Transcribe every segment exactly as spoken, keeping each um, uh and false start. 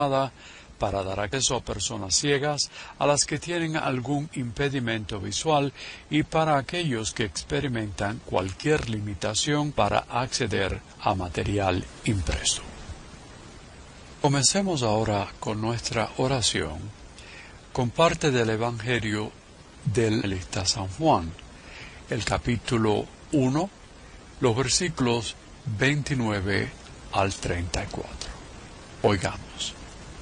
para dar acceso a personas ciegas, a las que tienen algún impedimento visual y para aquellos que experimentan cualquier limitación para acceder a material impreso. Comencemos ahora con nuestra oración con parte del Evangelio del evangelista San Juan, el capítulo uno, los versículos veintinueve al treinta y cuatro. Oigamos.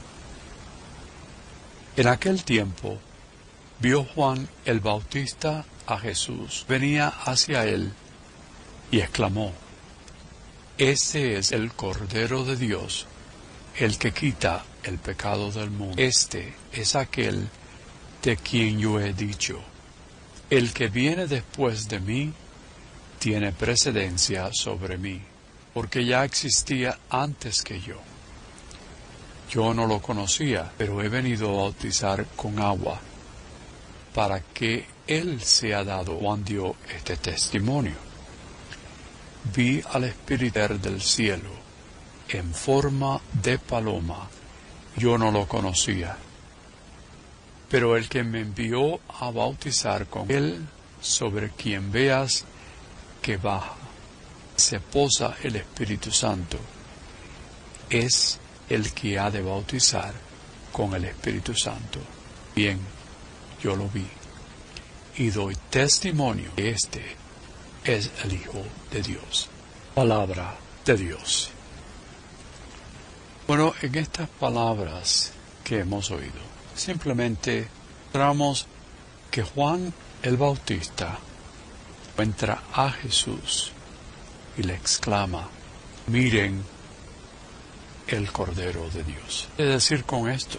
En aquel tiempo vio Juan el Bautista a Jesús, venía hacia él y exclamó: Este es el Cordero de Dios, el que quita el pecado del mundo. Este es aquel de quien yo he dicho: el que viene después de mí tiene precedencia sobre mí, porque ya existía antes que yo. Yo no lo conocía, pero he venido a bautizar con agua, para que él sea dado. Juan dio este testimonio: Vi al Espíritu del cielo, en forma de paloma. Yo no lo conocía, pero el que me envió a bautizar con él, sobre quien veas que baja, se posa el Espíritu Santo, es el que ha de bautizar con el Espíritu Santo. Bien, yo lo vi, y doy testimonio que este es el Hijo de Dios. Palabra de Dios. Bueno, en estas palabras que hemos oído, simplemente mostramos que Juan el Bautista encuentra a Jesús y le exclama: miren el Cordero de Dios. Es decir, con esto,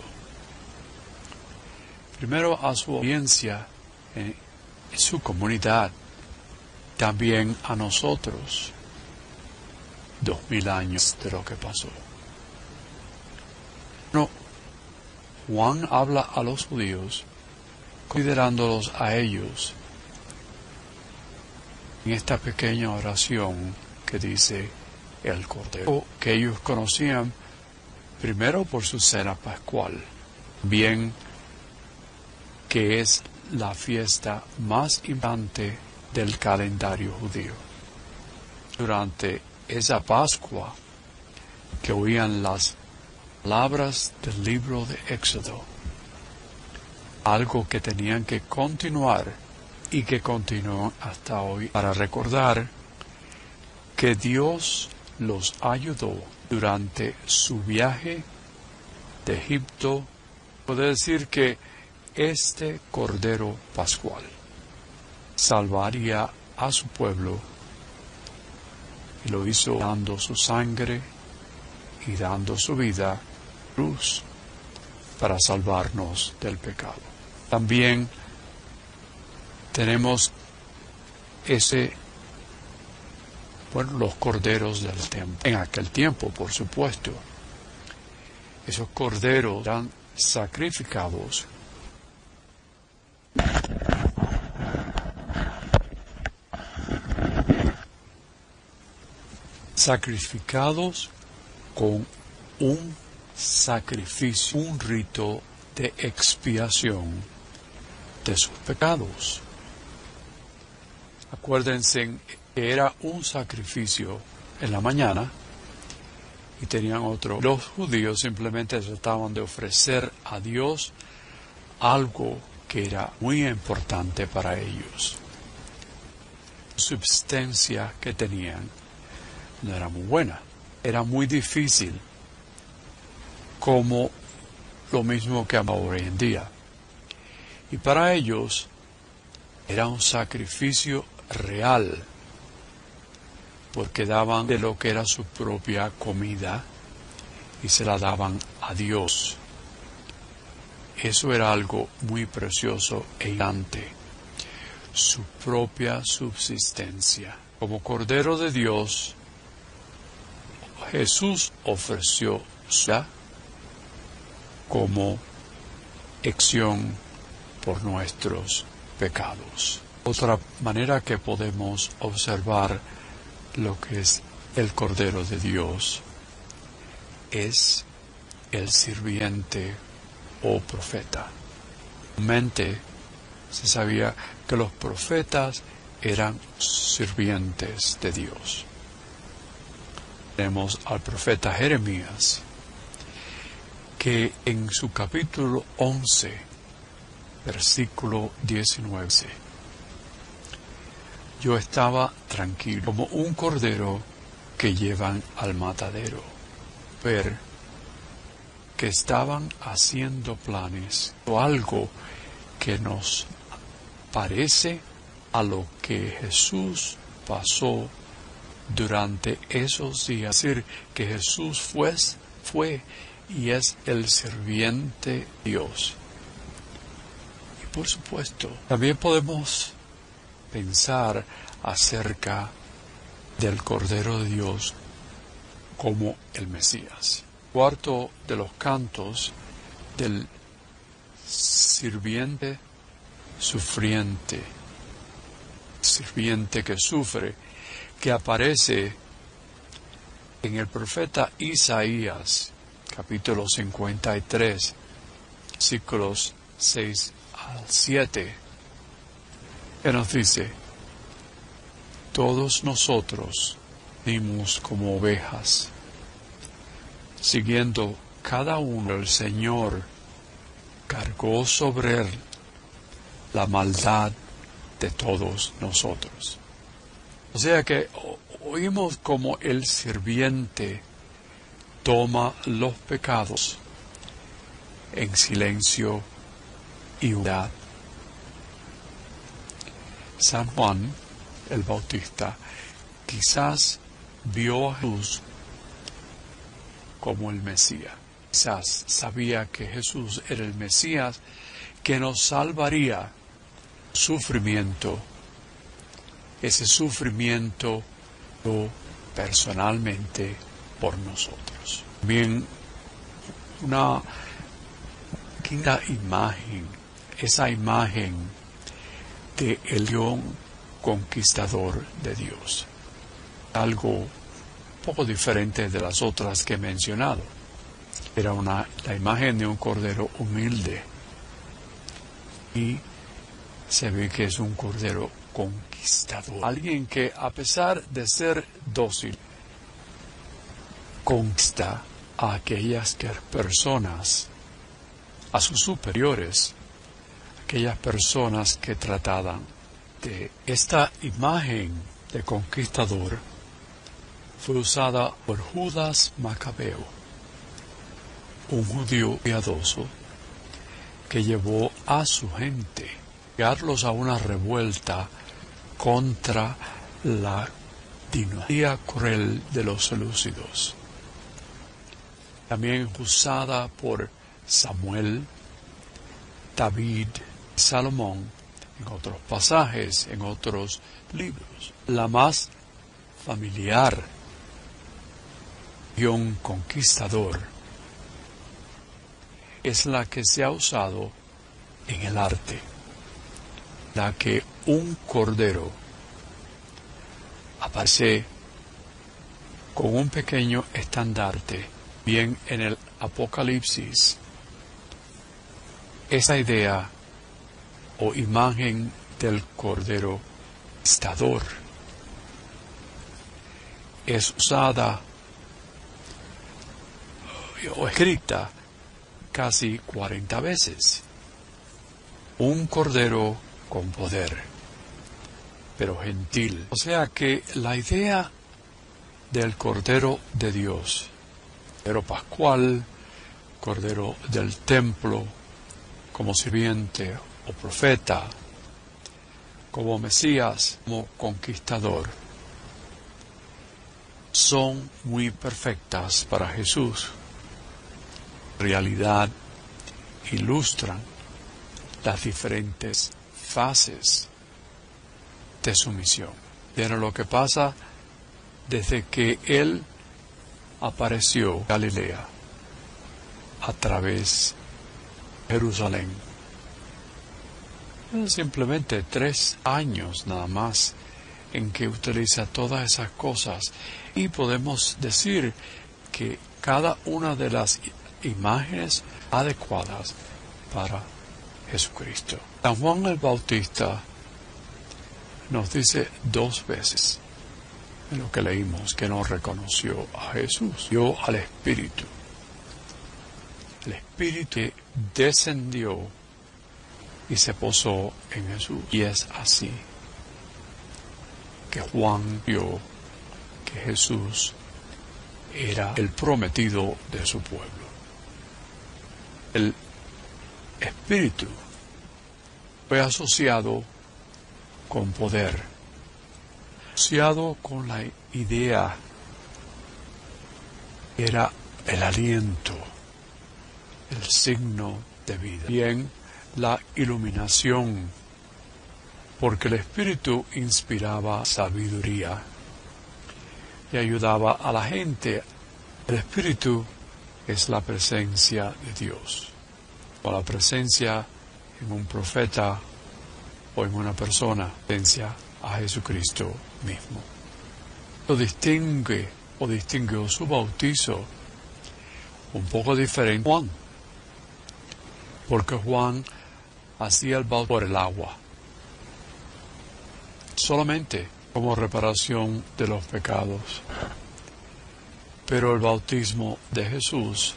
primero a su audiencia en su comunidad, también a nosotros, dos mil años de lo que pasó. No, Juan habla a los judíos, considerándolos a ellos en esta pequeña oración que dice el Cordero, que ellos conocían primero por su cena pascual, bien que es la fiesta más importante del calendario judío. Durante esa Pascua, que oían las palabras del libro de Éxodo, algo que tenían que continuar y que continúan hasta hoy, para recordar que Dios los ayudó durante su viaje de Egipto. Puede decir que este Cordero Pascual salvaría a su pueblo, y lo hizo dando su sangre y dando su vida cruz para salvarnos del pecado. También tenemos ese Bueno, los corderos del templo. En aquel tiempo, por supuesto, esos corderos eran sacrificados sacrificados con un sacrificio, un rito de expiación de sus pecados. Acuérdense que era un sacrificio en la mañana y tenían otro. Los judíos simplemente trataban de ofrecer a Dios algo que era muy importante para ellos. La subsistencia que tenían no era muy buena, era muy difícil, como lo mismo que hoy en día. Y para ellos era un sacrificio real, porque daban de lo que era su propia comida y se la daban a Dios. Eso era algo muy precioso e importante, su propia subsistencia. Como Cordero de Dios, Jesús ofreció su vida como expiación por nuestros pecados. Otra manera que podemos observar lo que es el Cordero de Dios es el sirviente o profeta. Mente se sabía que los profetas eran sirvientes de Dios. Tenemos al profeta Jeremías, que en su capítulo once, versículo diecinueve, dice: yo estaba tranquilo como un cordero que llevan al matadero, ver que estaban haciendo planes o algo que nos parece a lo que Jesús pasó durante esos días. Es decir, que Jesús fue, fue y es el sirviente de Dios. Y por supuesto, también podemos pensar acerca del Cordero de Dios como el Mesías. Cuarto de los cantos del sirviente sufriente, sirviente que sufre, que aparece en el profeta Isaías, capítulo cincuenta y tres, versículos seis al siete, que nos dice: todos nosotros dimos como ovejas, siguiendo cada uno el Señor, cargó sobre él la maldad de todos nosotros. O sea que oímos como el sirviente toma los pecados en silencio y humildad. San Juan el Bautista quizás vio a Jesús como el Mesías. Quizás sabía que Jesús era el Mesías que nos salvaría sufrimiento. Ese sufrimiento lo personalmente por nosotros. También una quinta imagen, esa imagen de el león conquistador de Dios. Algo un poco diferente de las otras que he mencionado. Era una, la imagen de un cordero humilde. Y se ve que es un cordero conquistador. Alguien que, a pesar de ser dócil, conquista a aquellas personas, a sus superiores, aquellas personas que trataban de esta imagen de conquistador. Fue usada por Judas Macabeo, un judío piadoso que llevó a su gente a llevarlos a una revuelta contra la dinastía cruel de los selúcidos. También usada por Samuel, David, Salomón, en otros pasajes, en otros libros. La más familiar y un conquistador es la que se ha usado en el arte, la que un cordero aparece con un pequeño estandarte, bien en el Apocalipsis. Esa idea o imagen del cordero conquistador es usada o escrita casi cuarenta veces. Un cordero con poder, pero gentil. O sea que la idea del Cordero de Dios, Cordero Pascual, Cordero del Templo, como sirviente o profeta, como Mesías, como conquistador, son muy perfectas para Jesús. En realidad ilustran las diferentes fases de su misión. Pero lo que pasa desde que Él apareció en Galilea a través de Jerusalén. Simplemente tres años nada más en que utiliza todas esas cosas, y podemos decir que cada una de las imágenes adecuadas para Jesucristo. San Juan el Bautista nos dice dos veces en lo que leímos que no reconoció a Jesús, vio al Espíritu. El Espíritu que descendió y se posó en Jesús. Y es así que Juan vio que Jesús era el prometido de su pueblo. El Espíritu fue asociado con poder, asociado con la idea, era el aliento, el signo de vida. Bien, la iluminación, porque el Espíritu inspiraba sabiduría y ayudaba a la gente. El Espíritu es la presencia de Dios, o la presencia en un profeta o en una persona, presencia a Jesucristo mismo. Lo distingue o distinguió su bautizo un poco diferente a Juan, porque Juan hacía el bautismo por el agua, solamente como reparación de los pecados. Pero el bautismo de Jesús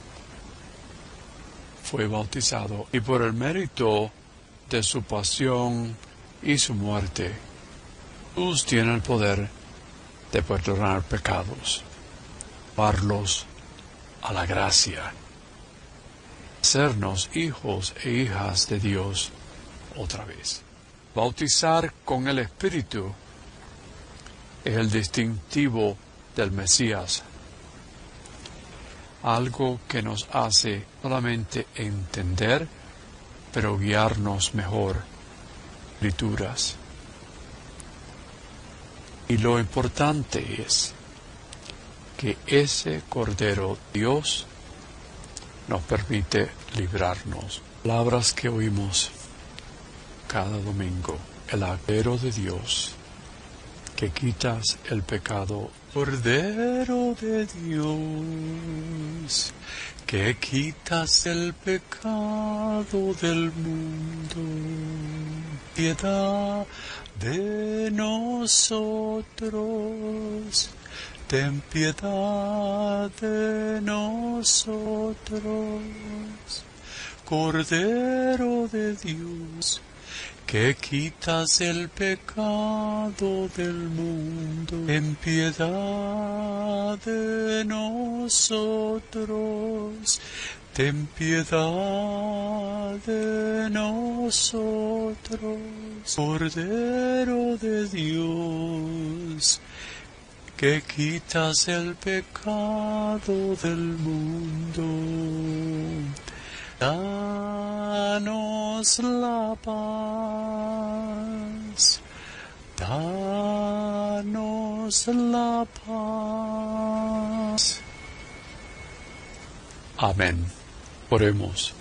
fue bautizado, y por el mérito de su pasión y su muerte, Jesús tiene el poder de perdonar pecados, llevarlos a la gracia, hacernos hijos e hijas de Dios otra vez. Bautizar con el Espíritu es el distintivo del Mesías, algo que nos hace solamente entender, pero guiarnos mejor escrituras. Y lo importante es que ese Cordero Dios nos permite librarnos. Palabras que oímos cada domingo. El Cordero de Dios, que quitas el pecado. Cordero de Dios, que quitas el pecado del mundo. Piedad de nosotros, ten piedad de nosotros. Cordero de Dios, que quitas el pecado del mundo, ten piedad de nosotros, ten piedad de nosotros. Cordero de Dios, que quitas el pecado del mundo, danos la paz, danos la paz. Amén. Oremos,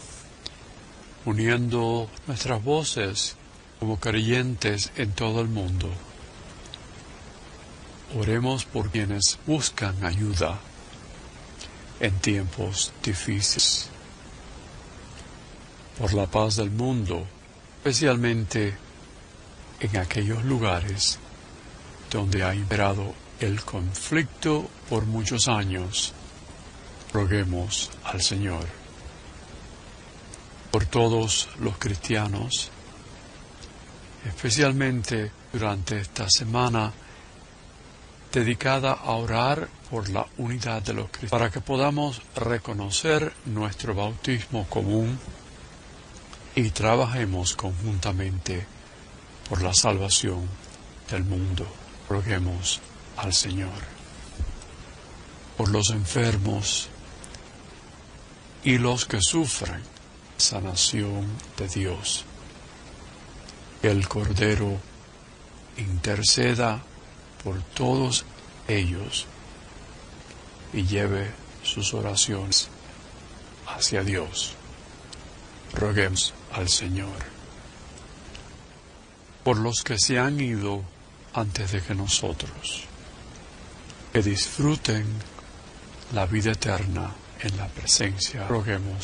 uniendo nuestras voces como creyentes en todo el mundo. Oremos por quienes buscan ayuda en tiempos difíciles, por la paz del mundo, especialmente en aquellos lugares donde ha imperado el conflicto por muchos años. Roguemos al Señor. Por todos los cristianos, especialmente durante esta semana dedicada a orar por la unidad de los cristianos, para que podamos reconocer nuestro bautismo común y trabajemos conjuntamente por la salvación del mundo. Roguemos al Señor. Por los enfermos y los que sufren, sanación de Dios. Que el Cordero interceda por todos ellos y lleve sus oraciones hacia Dios. Roguemos al Señor. Por los que se han ido antes de que nosotros, que disfruten la vida eterna en la presencia. Roguemos.